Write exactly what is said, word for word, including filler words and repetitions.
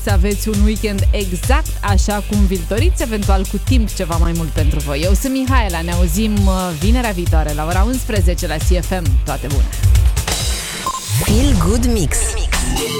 Să aveți un weekend exact așa cum vi-l doriți, eventual cu timp ceva mai mult pentru voi. Eu sunt Mihaela, ne auzim vinerea viitoare la ora unsprezece la C F M. Toate bune! Feel Good Mix.